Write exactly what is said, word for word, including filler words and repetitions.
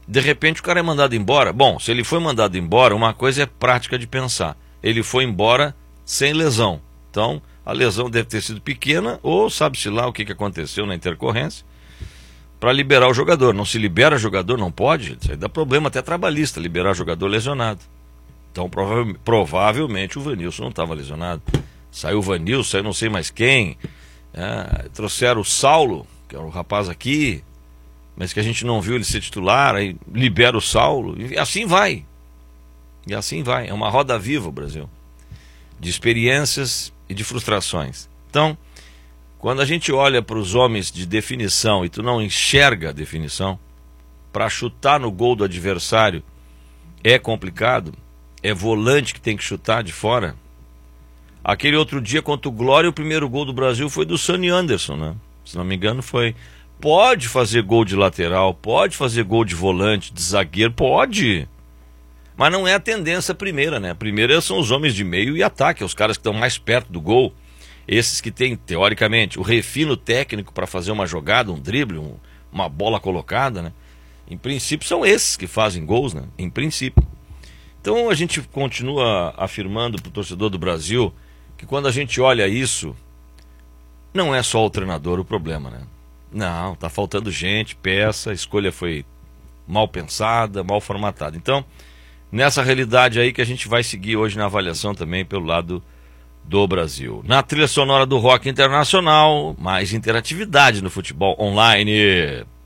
De repente o cara é mandado embora. Bom, se ele foi mandado embora, uma coisa é prática de pensar. Ele foi embora sem lesão. Então, a lesão deve ter sido pequena, ou sabe-se lá o que que aconteceu na intercorrência, para liberar o jogador. Não se libera jogador, não pode. Isso aí dá problema até trabalhista, liberar jogador lesionado. Então, prova provavelmente o Vanilson não estava lesionado. Saiu o Vanilson, saiu não sei mais quem. É, trouxeram o Saulo, que é o rapaz aqui, mas que a gente não viu ele ser titular, aí libera o Saulo, e assim vai. E assim vai. É uma roda viva o Brasil, de experiências e de frustrações. Então, quando a gente olha para os homens de definição e tu não enxerga a definição, para chutar no gol do adversário é complicado, é volante que tem que chutar de fora. Aquele outro dia contra o Glória, o primeiro gol do Brasil foi do Sonny Anderson, né? Se não me engano foi... Pode fazer gol de lateral, pode fazer gol de volante, de zagueiro, pode. Mas não é a tendência primeira, né? A primeira são os homens de meio e ataque, os caras que estão mais perto do gol. Esses que têm, teoricamente, o refino técnico para fazer uma jogada, um drible, um, uma bola colocada, né? Em princípio são esses que fazem gols, né? Em princípio. Então a gente continua afirmando para o torcedor do Brasil que quando a gente olha isso, não é só o treinador o problema, né? Não, tá faltando gente, peça, a escolha foi mal pensada, mal formatada. Então, nessa realidade aí que a gente vai seguir hoje na avaliação também pelo lado do Brasil. Na trilha sonora do Rock Internacional, mais interatividade no futebol online.